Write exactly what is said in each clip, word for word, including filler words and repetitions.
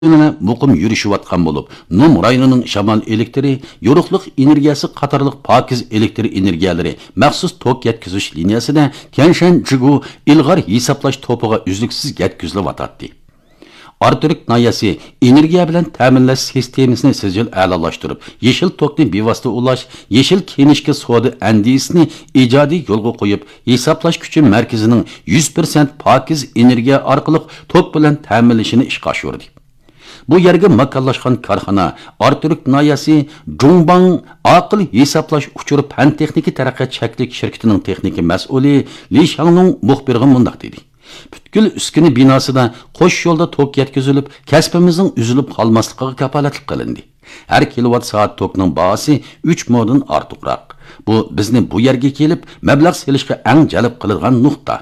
Yine muqim yürüşüvatkan bulup, Num rayonunun şamal elektri, yoruqluq energiyasi qatarlıq pakiz elektri energiyaları məxsus tok yetkizüş liniyasida Kenshan Jigu ilgar hisaplaş topuğa üzlüksiz yetkizilib atatdi. Arturik nayasi energiya bilan ta'minlash sistemasini sijil a'lolaştırıp, yeşil tokni bevosita ulash, yeşil kenishga soda andisini ijodiy yo'lga qo'yib, hisaplash kuchi markazining yuz foiz pakiz energiya orqali tok bilan ta'minlashini ishga oshirdi. Bu yerga makonlashgan korxona Arturik nayasi Jungbang aql hisaplash uchur fan texniki taraqqiyot shaklik shirkatining texniki mas'uli Li Shangning muxbiriga mundaq dedi. Bütkül üskini binasida qo'sh yo'lda tok yetkazilib, kasbimizning uzilib qolmasligiga kapolatlik qilindi. Har kilowatt soat tokning bahosi uch moddan ortiqroq. Bu bizni bu yerga kelib, mablag' selishga eng jalb qiladigan nuqta.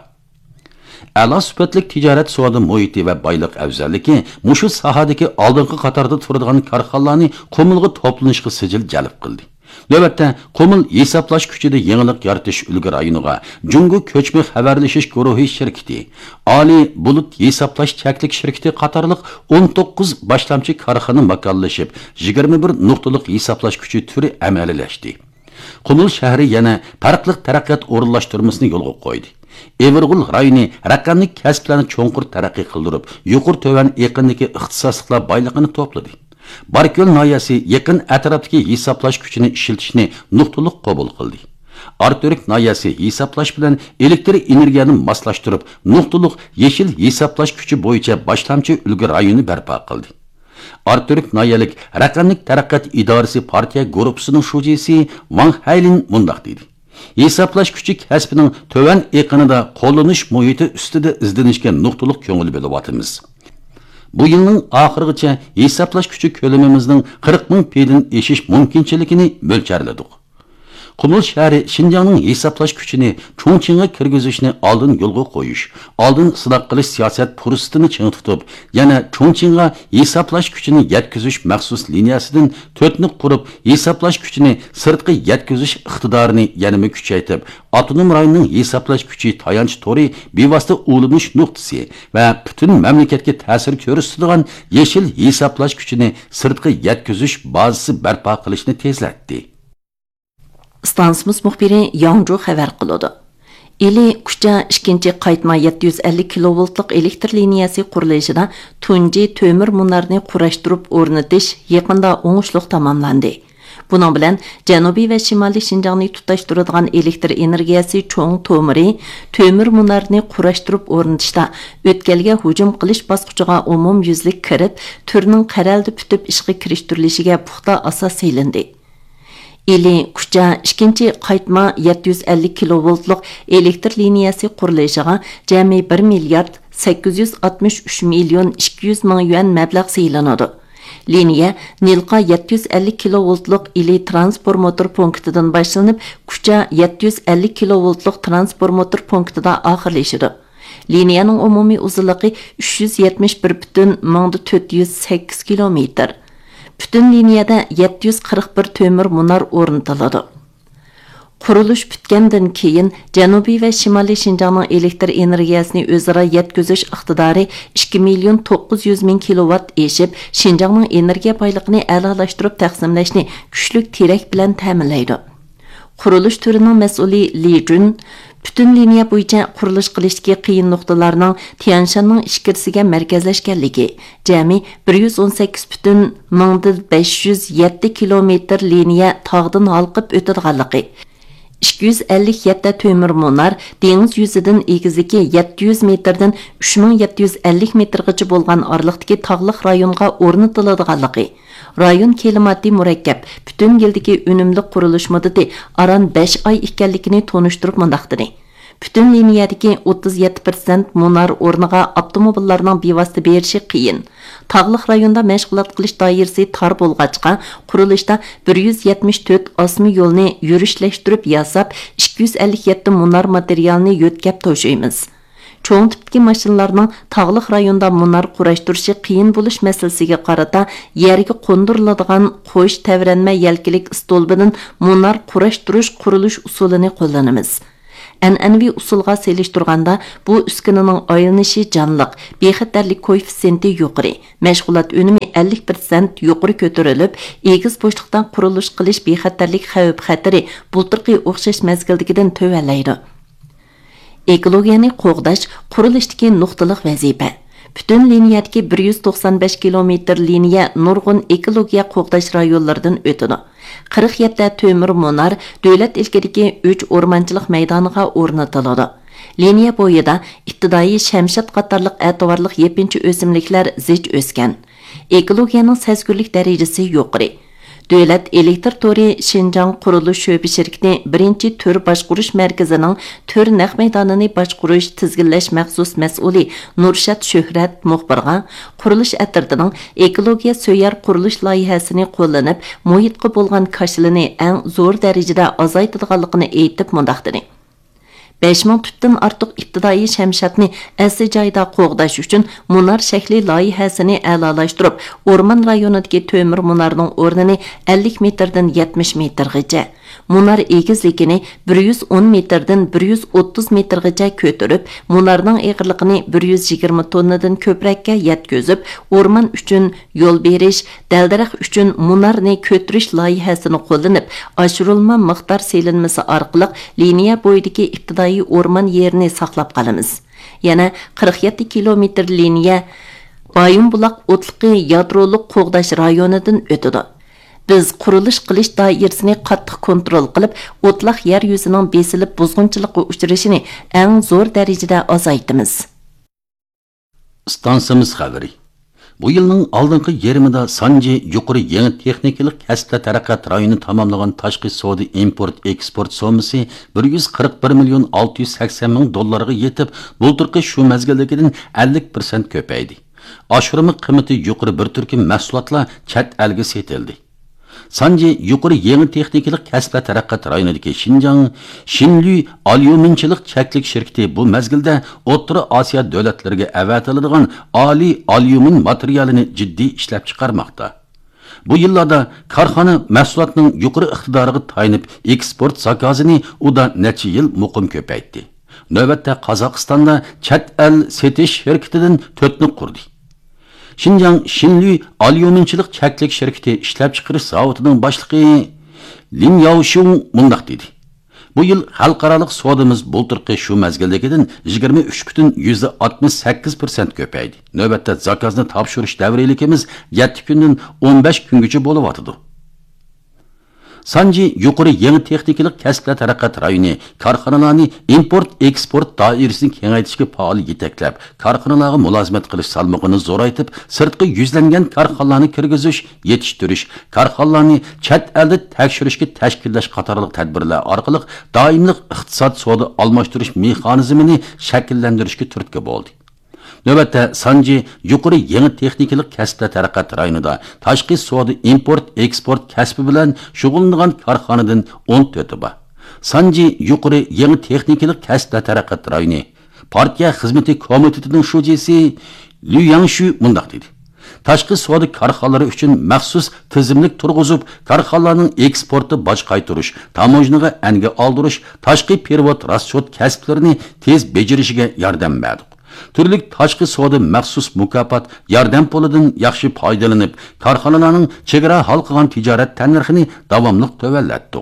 A'lo sifatli tijorat savdo muhiti va boylik afzalligi mushu sohadagi oldingi qatorda turadigan korxonalarni qo'milga to'planishga sijil jalb qildi. Növbətdə qo'mil hisaplash kuchida yangilik yaratish ulg'ur rayoniga Jungo ko'chma xabarlashish guruhi shirkati, Oliy bulut hisaplash chaklik shirkati qatorliq o'n to'qqiz boshlamchi korxona makonlashib, yigirma bir nuqtalik hisaplash kuchi turi amaliyalashdi. Qo'mil shahri yana farqli taraqqiyot o'rinlashtirmasini yo'lga qo'ydi. Evergul rayoni raqamlik kasblarni cho'nqur taraqqiy qildirib, yuqur tovan yaqindagi ixtisosliklar boyligini to'pladi. Barköl nayasi yaqin atrofdagi hisaplash kuchini ishlatishni nuqtaliq qabul qildi. Arturik nayasi hisaplash bilan elektr energiyani moslashtirib, nuqtaliq yeşil hisaplash kuchi bo'yicha boshlamchi ulgu rayoni barpo qildi. Arturik nayalik raqamlik taraqqiyot idorasi partiya guruhining shujisi Wang Hailin mundaq dedi. Hisaplash kuchi kasbining tovan eqinida qo'llanish muhiti ustida izlanishga nuqtaliq ko'ngil bo'lyapmiz. Bu yılning oxirigacha hisaplash kuchi ko'lamimizning qirq ming pedin eshish mumkinchiligini mo'lcharladik. Qumul shahri Xinjiangning hisaplash kuchini Chongqingga kirgizishni oldin yo'lga qo'yish, oldin isloh qilish siyosat fursatini ching tutib, yana Chongqingga hisaplash kuchini yetkazish maxsus liniyasidan to'rtni qurib, hisaplash kuchini sirtqi yetkazish iqtidorini yanada kuchaytirib, Avtonom rayonning hisaplash kuchi tayanch to'ri bevosita ulanish nuqtasi va butun mamlakatga ta'sir ko'rsatadigan yeşil hisaplash kuchini sirtqi yetkazish bazasi barpo qilishni tezlatdi. Stansimiz muxbiri Yangzhou xabar qiladi. Ili kucha ikkinchi qaytma yetti yuz ellik kilovoltlik elektr liniyasi qurilishida tunji to'mir munarni qurashtirib o'rnatish yaqinda o'ngishliq tamomlandi. Bunun bilan Janubiy va Shimoliy Xinjiangni tutashtiradigan elektr energiyasi cho'ng to'miri to'mir munarni qurashtirib o'rnatishda o'tkalga hujum qilish bosqichiga umum yuzlik kirib, turning qaraldi putib ishga kirishtirishiga puxta asos selindi. Ili kucha ikkinchi qaytma yetti yuz ellik kilovoltlik elektr liniyasi qurilishiga jami bir milliard sakkiz yuz oltmish uch million ikki yuz ming yuan mablag' saylanadi. Liniya Nilqa yetti yuz ellik kilovoltlik ili transformator punktidan boshlanib, kucha yetti yuz ellik kilovoltlik transformator punktida oxirlashadi. Liniyaning umumiy uzunligi uch yuz yetmish bir butun ming to'rt yuz sakkiz kilometr. Bütün liniyada yetti yuz qirq bir to'mir munar o'rnatiladi. Qurilish bitgandan keyin Janubiy va Shimoliy Xinjiangning elektr energiyasini o'zaro yetkazish iqtidori ikki million to'qqiz yuz ming kilowatt eshib, Xinjiangning energiya boyligini a'lolashtirib taqsimlashni kuchli terak bilan ta'minlaydi. Qurilish turining mas'uli Li Jun bütün liniya bo'yicha qurilish qilishdagi qiyin nuqtalarning Tianshanning ichkirisiga markazlashganligi, jami bir yuz o'n sakkiz butun ming besh yuz yetti kilometr liniya tog'dan halqib o'tadiganligi, ikki yuz ellik yetti to'mir munar dengiz yuzidan egizligi yetti yuz metrdan uch ming yetti yuz ellik metrgacha bo'lgan oraliqdagi tog'liq rayonga o'rnatiladiganligi, rayon klimati murakkab, bütün yildagi unumli qurilish muddati aran besh oy ekanligini tonishtirib mundaqdini. Bütün liniyadagi o'ttiz yetti foiz munar o'rniga avtomobillarning bevosita berishi qiyin. Tog'liq rayonda mashg'ulot qilish doirasi tor bo'lg'achqa, qurilishda bir yuz yetmish to'rt osmi yo'lni yurishlashtirib yasab, ikki yuz ellik yetti munar materialni yo'tkab to'shaymiz. Cho'ng tipdagi mashinalarning tog'liq rayonda munar qurashtirishi qiyin bo'lish masalasiga qarata yerga qo'ndiriladigan qo'sh tavranma yelkilik stolbidan munar qurashtirish qurilish usulini qo'llanamiz. An'anaviy usulga selishtirganda bu uskunaning aylanishi jonliq, bexatarlik koeffitsiyenti yuqori, mashg'ulot unumi ellik foiz yuqori ko'tarilib, egiz bo'shliqdan qurilish qilish bexatarlik xavf xatari bultirqi o'xshash mazgildigidan tövallaydi. Ekologiyani qo'g'dash qurilishdagi nuqtaliq vazifa. Bütün liniyadagi bir yuz to'qson besh kilometr liniya nurg'un ekologiya qo'g'dash rayonlaridan o'tadi. qirq yetti to'mir munar davlat ilkidagi uch o'rmonchilik maydoniga o'rnatiladi. Liniya bo'yida ibtidoiy shamshat qatorliq atovarliq yepinchi o'simliklar zich o'sgan. Ekologiyaning sezgurlik darajasi yuqori. Davlat elektr tori Şinjan qurilish sho'bi shirkati birinchi tur boshqurish markazining tur naq maydonini boshqurish tizginlash maxsus mas'uli Nurshat Shuhrat muxbirga qurilish atirdining ekologiya so'yar qurilish loyihasini qo'llanib, muhitga bo'lgan kashilini eng zo'r darajada azaytirganligini aytib mundaq dedi. besh ming tutdan ortiq ibtidoiy shamshatni asli joyda qo'g'dash uchun munar shakli loyihasini a'lolashtirib, o'rmon rayonidagi to'mir munarning o'rnini ellik metrdan yetmish metrgacha, munar egizligini bir yuz o'n metrdan bir yuz o'ttiz metrgacha ko'tarib, munarning eg'irligini bir yuz yigirma tonnadan ko'prakka yetkazib, o'rmon uchun yo'l berish, daldarax uchun munarni ko'tirish loyihasini qo'llanib, oshirilma miqdor selinmasi orqali liniya bo'yidagi ibtidoiy o'rmon yerini saqlab qolamiz. Yana qirq yetti kilometr liniya Bayınbuloq o'tliqi yadroliq qo'g'dash rayonidan o'tadi. Biz qurilish qilish doirasini qattiq kontrol qilib, o'tliq yer yuzining besilib buzg'unchilikqa uchrashini eng zo'r darajada azaytamiz. Stansiyamiz xabari. Bu yılning oldingi yerimida Sanji yuqori yangi texnikalik kasblar taraqqiyot rayoni tamomlagan tashqi savdo import eksport so'masi bir yuz qirq bir million olti yuz sakson ming dollarga yetib, bulturqi shu mezgildagidan ellik foiz ko'paydi. Oshirma qiymati yuqori bir turkum mahsulotlar chet elga setildi. Sanji yuqori yangi texnikalik kasblar taraqqiyot rayonidagi Şinjan Shinlu alyuminchilik cheklik shirkati bu mezgilda O'rta Osiyo davlatlariga avatiladigan oliy alyumin materialini jiddiy ishlab chiqarmoqda. Bu yillarda korxona mahsulotning yuqori iqtidoriga tayinib eksport zakazini uda necha yil muqim ko'paytdi. Navbatda Qozog'istonda chet el setish shirkatidan to'rtni qurdi. Şinjan Shinlu alyuminchilik cheklik shirkati ishlab chiqarish zavodining boshlig'i Lim Yaoshung mundaq dedi. Bu yil xalqarалық savdomiz bulturqi shu mezgildagidan yigirma uch butun yuzda oltmish sakkiz foiz ko'paydi. Navbatda zakozni topshirish davriligimiz yetti kundan o'n besh kungacha bo'lib o'tadi. Sanji yuqori yangi texnikalik kasblar taraqqiyot rayoni korxonalarni import eksport doirasini kengaytirishga faol yetaklab, korxonalarga mulozimat qilish salmog'ini zo'raytib, sirtqi yuzlangan korxonalarni kirgizish, yetishtirish, korxonalarni chet elda tekshirishga tashkillash qatorliq tadbirlar orqali doimlik iqtisod savdo almashtirish mexanizmini shakllantirishga turtki bo'ldi. Növbətdə Sanji yuqori yangi texnikalik kasblar taraqqiyot rayonida tashqi savdo import eksport kasbi bilan shug'ullangan korxonadan o'n to'rti bor. Sanji yuqori yangi texnikalik kasblar taraqqiyot rayoni partiya xizmati komitetining shujisi Liu Yangshu mundaq dedi. Tashqi savdo korxonalari uchun maxsus tizimlik turg'izib, korxonalarning eksporti boj qaytarish, tamojnaga anga oldirish, tashqi perevod raschot kasblarini tez bejirishiga yordam berdi. Türlük tashqi savdo maxsus mukofot yordam pulidan yaxshi foydalanib, korxonalarning chegara hal qilgan tijorat tanlarxini davomli to'vallatdik.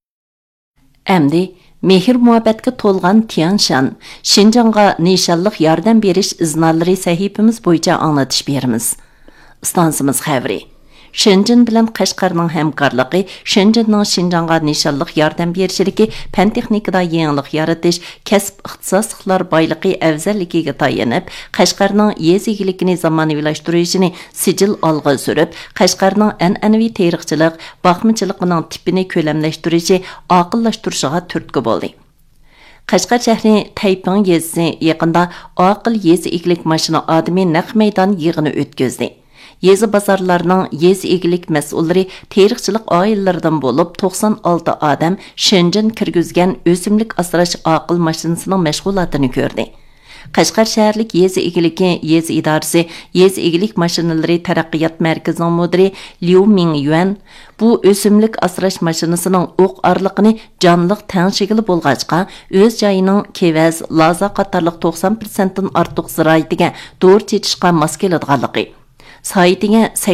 Endi mehr muhabbatga to'lgan Tianshan Şinjanға nishonliq yordam berish iznalari sahifamiz bo'yicha anglatish beramiz. Stansiyamiz xabari. Shenzhen bilan Qashqarning hamkorligi, Shenzhenning Şinjanға nishonliq yordam berishligi, fan texnikada yangilik yaratish, kasb ixtisosliklar boyligi afzalligiga tayanib, Qashqarning yez egiligini zamonaviylashtirish sijil olg'a surib, Qashqarning an'anaviy tarixchilik, boqmachiliginin tipini ko'lamlashtirishi, oqillashtirishiga turtki bo'ldi. Qashqar shahri Tayping yezisi yaqinda oqil yez egilik mashina odami naq maydon yig'ini o'tkazdi. Yezi bazarlarning yez egilik mas'ullari tarixchilik oilalaridan bo'lib to'qson olti odam Shenzhen kirgizgan o'simlik asrash oqil mashinasining mashg'ulotini ko'rdi. Qashqar shaharlik yezi egiligi yezi idorasi yezi egilik mashinalari taraqqiyot markazining mudiri Liu Mingyuan bu o'simlik asrash mashinasining o'q orliqini jonliq tangshigili bo'lg'achqa o'z joyining kevaz, laza qatorliq to'qson foiz dan ortiq ziroitiga to'g'ri yetishga mos keladiganligi. Saytiga